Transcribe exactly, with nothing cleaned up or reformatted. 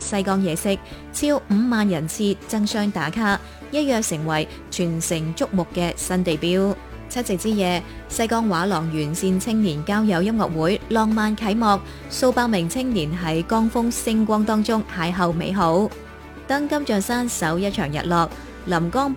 西江夜色，超五萬人次爭相打卡，一躍成為全城矚目嘅新地標。七夕之夜，西江畫廊完善青年交友音樂會浪漫啟幕，數百名青年喺江風星光當中邂逅美好。當金像山首一場日落，臨江